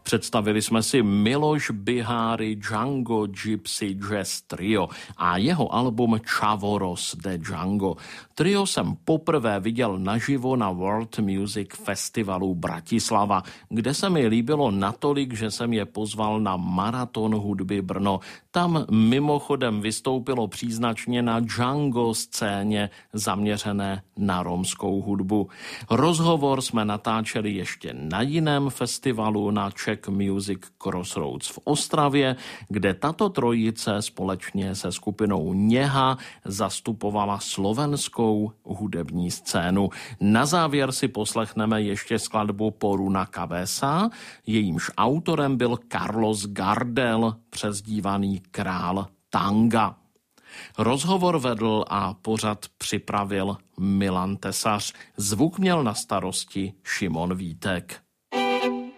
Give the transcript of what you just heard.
Představili jsme si Miloš Bihari Django Gypsy Jazz Trio a jeho album Chavoros de Django. Trio jsem poprvé viděl naživo na World Music Festivalu Bratislava, kde se mi líbilo natolik, že jsem je pozval na Maraton hudby Brno. Tam mimochodem vystoupilo příznačně na Django scéně zaměřené na romskou hudbu. Rozhovor jsme natáčeli ještě na jiném festivalu, na Czech Music Crossroads v Ostravě, kde tato trojice společně se skupinou Něha zastupovala slovenskou hudební scénu. Na závěr si poslechneme ještě skladbu Poruna Kavesa, jejímž autorem byl Carlos Gardel, přezdívaný Král tanga. Rozhovor vedl a pořad připravil Milan Tesař. Zvuk měl na starosti Šimon Vítek.